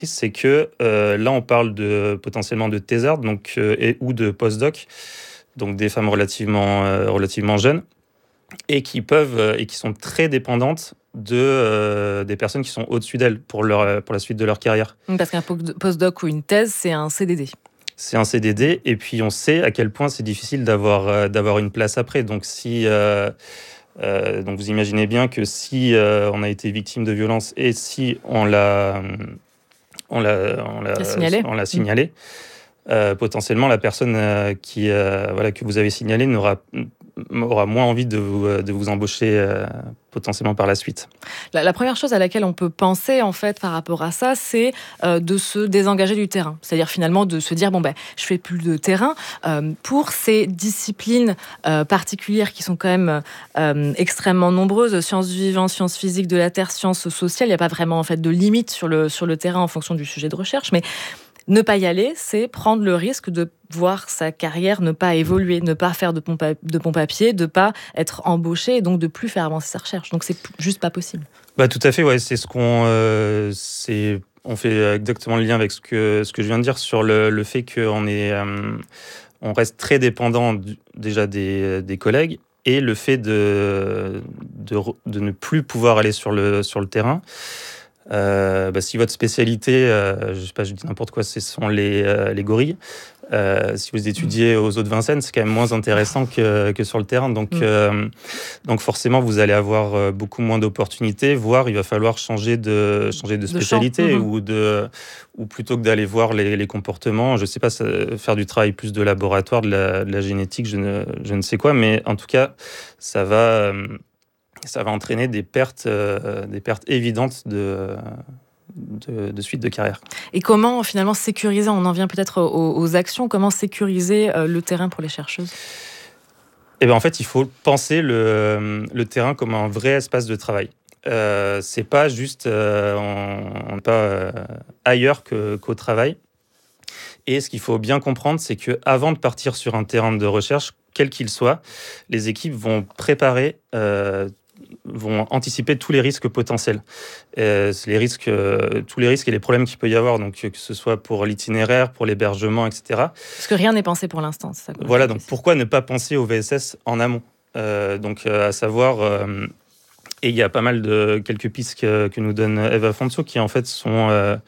c'est que là, on parle potentiellement de thésards ou de post-doc, donc des femmes relativement jeunes, et qui sont très dépendantes des personnes qui sont au-dessus d'elles pour la suite de leur carrière. Parce qu'un postdoc ou une thèse, c'est un CDD. C'est un CDD, et puis on sait à quel point c'est difficile d'avoir une place après. Donc donc vous imaginez bien que si on a été victime de violence et si on l'a signalé, potentiellement la personne que vous avez signalée aura moins envie de vous embaucher potentiellement par la suite. La première chose à laquelle on peut penser en fait par rapport à ça, c'est de se désengager du terrain. C'est-à-dire finalement de se dire je fais plus de terrain. Pour ces disciplines particulières qui sont quand même extrêmement nombreuses, sciences du vivant, sciences physiques de la terre, sciences sociales, il n'y a pas vraiment en fait de limite sur le terrain en fonction du sujet de recherche, mais ne pas y aller, c'est prendre le risque de voir sa carrière ne pas évoluer, ne pas faire de pompe à pied, de ne pas être embauché et donc de plus faire avancer sa recherche. Donc c'est juste pas possible. Tout à fait, ouais, c'est ce qu'on... on fait exactement le lien avec ce que je viens de dire sur le fait qu'on on reste très dépendant déjà des collègues, et le fait de ne plus pouvoir aller sur le terrain. Si votre spécialité, je dis n'importe quoi, ce sont les gorilles, si vous étudiez aux eaux de Vincennes, c'est quand même moins intéressant que sur le terrain. Donc forcément, vous allez avoir beaucoup moins d'opportunités, voire il va falloir changer de spécialité, ou plutôt que d'aller voir les comportements, je ne sais pas, faire du travail plus de laboratoire, de la génétique, je ne sais quoi, mais en tout cas, ça va entraîner des pertes évidentes de suite de carrière. Et comment finalement sécuriser, on en vient peut-être aux actions, comment sécuriser le terrain pour les chercheuses ? En fait, il faut penser le terrain comme un vrai espace de travail. C'est pas juste on n'est pas ailleurs qu'au travail. Et ce qu'il faut bien comprendre, c'est qu'avant de partir sur un terrain de recherche, quel qu'il soit, les équipes vont vont anticiper tous les risques potentiels. Tous les risques et les problèmes qu'il peut y avoir, donc que ce soit pour l'itinéraire, pour l'hébergement, etc. Parce que rien n'est pensé pour l'instant, c'est ça. Voilà, donc pourquoi ne pas penser au VSS en amont ? À savoir, et il y a pas mal de quelques pistes que nous donne Eve Afonso qui en fait sont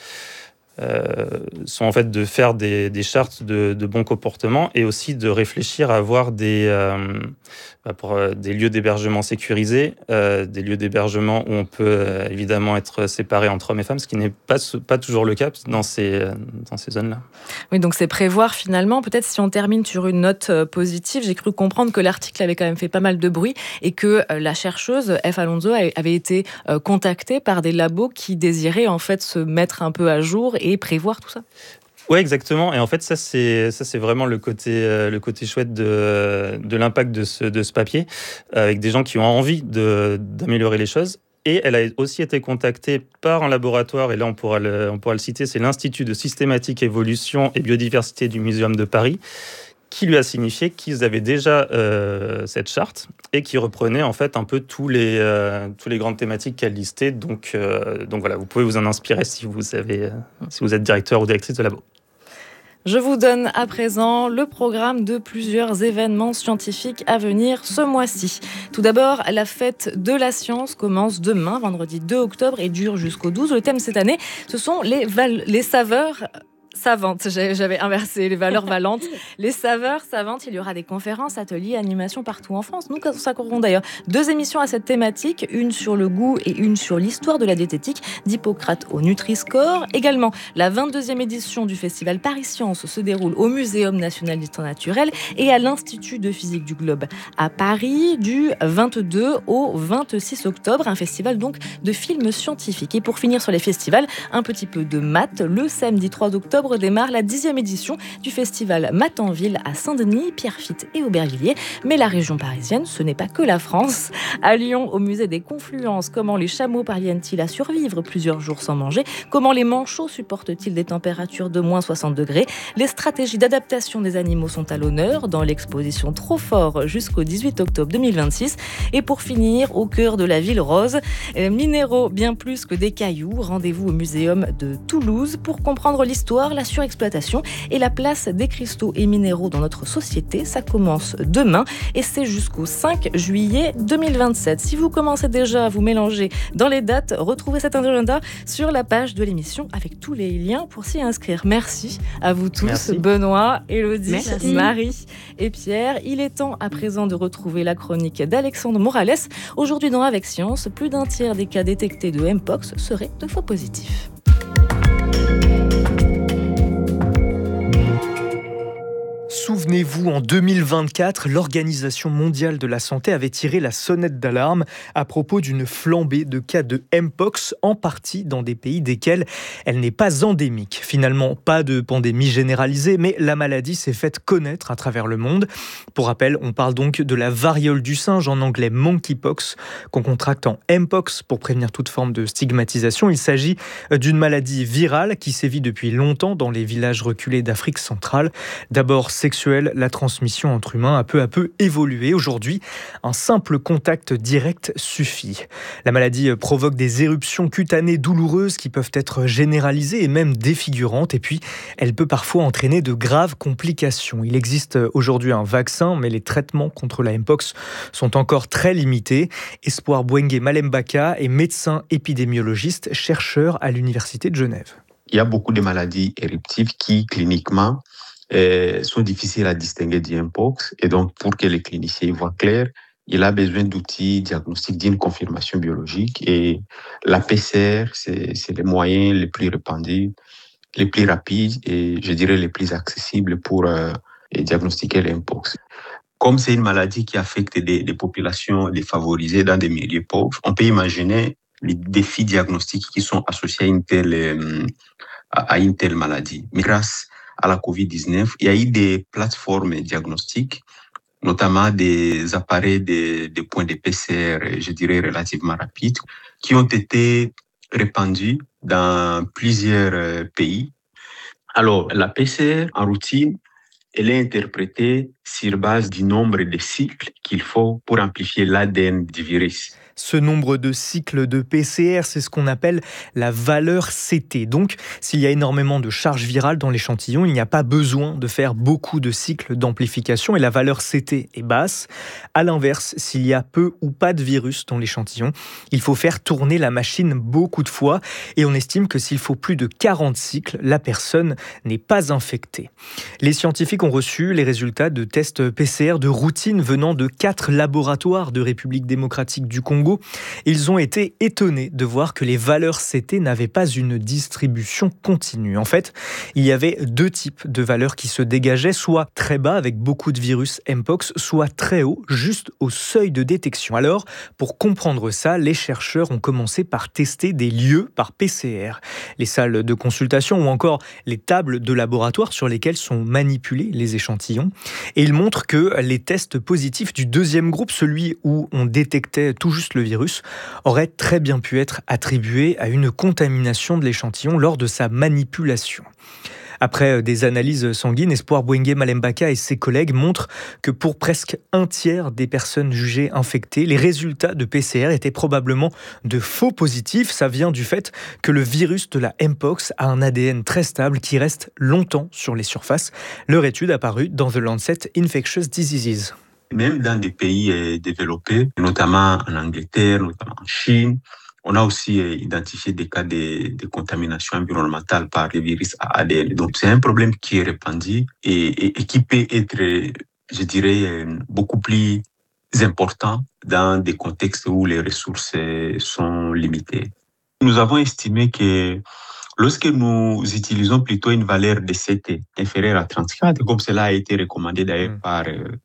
en fait de faire des chartes de bon comportement, et aussi de réfléchir à avoir des lieux d'hébergement sécurisés, des lieux d'hébergement où on peut évidemment être séparé entre hommes et femmes, ce qui n'est pas toujours le cas dans ces zones-là. Oui, donc c'est prévoir finalement, peut-être si on termine sur une note positive, j'ai cru comprendre que l'article avait quand même fait pas mal de bruit et que la chercheuse F. Alonso avait été contactée par des labos qui désiraient en fait se mettre un peu à jour et prévoir tout ça. Oui, exactement. Et en fait, ça c'est vraiment le côté chouette de l'impact de ce papier, avec des gens qui ont envie d'améliorer les choses. Et elle a aussi été contactée par un laboratoire, et là on pourra le citer, c'est l'Institut de systématique, évolution et biodiversité du Muséum de Paris, qui lui a signifié qu'ils avaient déjà cette charte et qui reprenait en fait un peu tous les grandes thématiques qu'elle listait. Donc voilà, vous pouvez vous en inspirer si vous êtes directeur ou directrice de labo. Je vous donne à présent le programme de plusieurs événements scientifiques à venir ce mois-ci. Tout d'abord, la fête de la science commence demain, vendredi 2 octobre, et dure jusqu'au 12. Le thème cette année, ce sont les saveurs savantes. J'avais inversé les valeurs valantes. Les saveurs savantes, il y aura des conférences, ateliers, animations partout en France. Nous consacrerons d'ailleurs 2 émissions à cette thématique, une sur le goût et une sur l'histoire de la diététique, d'Hippocrate au Nutri-Score. Également, la 22e édition du festival Paris Science se déroule au Muséum national d'histoire naturelle et à l'Institut de physique du globe à Paris du 22 au 26 octobre. Un festival donc de films scientifiques. Et pour finir sur les festivals, un petit peu de maths. Le samedi 3 octobre, redémarre la 10e édition du festival Matanville à Saint-Denis, Pierrefitte et Aubervilliers. Mais la région parisienne, ce n'est pas que la France. À Lyon, au musée des Confluences, comment les chameaux parviennent-ils à survivre plusieurs jours sans manger? Comment les manchots supportent-ils des températures de moins 60 degrés? Les stratégies d'adaptation des animaux sont à l'honneur dans l'exposition Trop fort jusqu'au 18 octobre 2026. Et pour finir, au cœur de la ville rose, minéraux bien plus que des cailloux. Rendez-vous au muséum de Toulouse pour comprendre l'histoire, la surexploitation et la place des cristaux et minéraux dans notre société. Ça commence demain et c'est jusqu'au 5 juillet 2027. Si vous commencez déjà à vous mélanger dans les dates, retrouvez cet agenda sur la page de l'émission avec tous les liens pour s'y inscrire. Merci à vous tous, Merci. Benoît, Élodie, Merci. Marie et Pierre. Il est temps à présent de retrouver la chronique d'Alexandre Morales. Aujourd'hui dans Avec Science, plus d'un tiers des cas détectés de Mpox seraient de faux positifs. Souvenez-vous, en 2024, l'Organisation mondiale de la santé avait tiré la sonnette d'alarme à propos d'une flambée de cas de Mpox, en partie dans des pays desquels elle n'est pas endémique. Finalement, pas de pandémie généralisée, mais la maladie s'est faite connaître à travers le monde. Pour rappel, on parle donc de la variole du singe, en anglais monkeypox, qu'on contracte en Mpox pour prévenir toute forme de stigmatisation. Il s'agit d'une maladie virale qui sévit depuis longtemps dans les villages reculés d'Afrique centrale. D'abord sexuelle, la transmission entre humains a peu à peu évolué. Aujourd'hui, un simple contact direct suffit. La maladie provoque des éruptions cutanées douloureuses qui peuvent être généralisées et même défigurantes. Et puis, elle peut parfois entraîner de graves complications. Il existe aujourd'hui un vaccin, mais les traitements contre la Mpox sont encore très limités. Espoir Bouengue Malembaka est médecin épidémiologiste, chercheur à l'Université de Genève. Il y a beaucoup de maladies éruptives qui, cliniquement, sont difficiles à distinguer du Mpox. Et donc, pour que les cliniciens y voient clair, il a besoin d'outils diagnostiques d'une confirmation biologique. Et la PCR, c'est les moyens les plus répandus, les plus rapides et, je dirais, les plus accessibles pour diagnostiquer le Mpox. Comme c'est une maladie qui affecte des populations défavorisées dans des milieux pauvres, on peut imaginer les défis diagnostiques qui sont associés à une telle maladie. Mais grâce à la COVID-19, il y a eu des plateformes diagnostiques, notamment des appareils des points de PCR, je dirais, relativement rapides, qui ont été répandus dans plusieurs pays. Alors, la PCR, en routine, elle est interprétée sur base du nombre de cycles qu'il faut pour amplifier l'ADN du virus. Ce nombre de cycles de PCR, c'est ce qu'on appelle la valeur CT. Donc, s'il y a énormément de charge virale dans l'échantillon, il n'y a pas besoin de faire beaucoup de cycles d'amplification et la valeur CT est basse. À l'inverse, s'il y a peu ou pas de virus dans l'échantillon, il faut faire tourner la machine beaucoup de fois et on estime que s'il faut plus de 40 cycles, la personne n'est pas infectée. Les scientifiques ont reçu les résultats de tests PCR de routine venant de 4 laboratoires de République démocratique du Congo. Ils ont été étonnés de voir que les valeurs CT n'avaient pas une distribution continue. En fait, il y avait 2 types de valeurs qui se dégageaient, soit très bas avec beaucoup de virus Mpox, soit très haut, juste au seuil de détection. Alors, pour comprendre ça, les chercheurs ont commencé par tester des lieux par PCR, les salles de consultation ou encore les tables de laboratoire sur lesquelles sont manipulés les échantillons. Et ils montrent que les tests positifs du deuxième groupe, celui où on détectait tout juste le virus, aurait très bien pu être attribué à une contamination de l'échantillon lors de sa manipulation. Après des analyses sanguines, Espoir Bouengue Malembaka et ses collègues montrent que pour presque un tiers des personnes jugées infectées, les résultats de PCR étaient probablement de faux positifs. Ça vient du fait que le virus de la Mpox a un ADN très stable qui reste longtemps sur les surfaces. Leur étude a paru dans The Lancet Infectious Diseases. Même dans des pays développés, notamment en Angleterre, notamment en Chine, on a aussi identifié des cas de contamination environnementale par les virus à ADN. Donc, c'est un problème qui est répandu et qui peut être, je dirais, beaucoup plus important dans des contextes où les ressources sont limitées. Nous avons estimé que lorsque nous utilisons plutôt une valeur de CT inférieure à 34, comme cela a été recommandé d'ailleurs par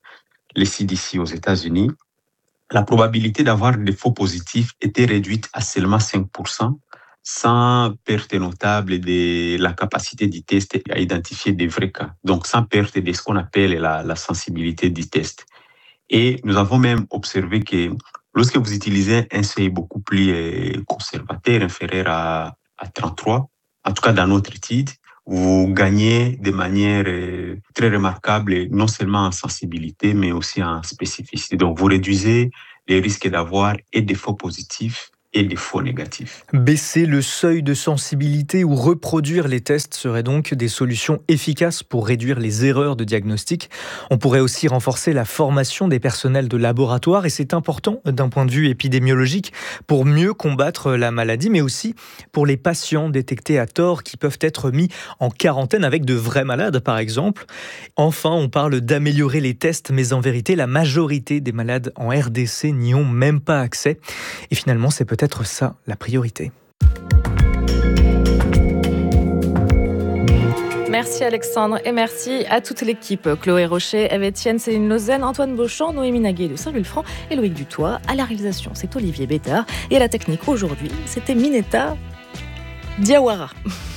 les CDC aux États-Unis, la probabilité d'avoir des faux positifs était réduite à seulement 5%, sans perte notable de la capacité du test à identifier des vrais cas. Donc, sans perte de ce qu'on appelle la sensibilité du test. Et nous avons même observé que lorsque vous utilisez un seuil beaucoup plus conservateur, inférieur à 33, en tout cas dans notre étude, vous gagnez de manière très remarquable, non seulement en sensibilité, mais aussi en spécificité. Donc, vous réduisez les risques d'avoir et des faux positifs et des faux négatifs. Baisser le seuil de sensibilité ou reproduire les tests seraient donc des solutions efficaces pour réduire les erreurs de diagnostic. On pourrait aussi renforcer la formation des personnels de laboratoire et c'est important d'un point de vue épidémiologique pour mieux combattre la maladie, mais aussi pour les patients détectés à tort qui peuvent être mis en quarantaine avec de vrais malades par exemple. Enfin, on parle d'améliorer les tests, mais en vérité, la majorité des malades en RDC n'y ont même pas accès. Et finalement, c'est peut-être ça la priorité. Merci Alexandre et merci à toute l'équipe. Chloé Rocher, Eve Etienne, Céline Lausanne, Antoine Beauchamp, Noémie Naguet de Saint-Vulfranc et Loïc Dutoit. À la réalisation, c'est Olivier Bétard. Et à la technique aujourd'hui, c'était Mineta Diawara.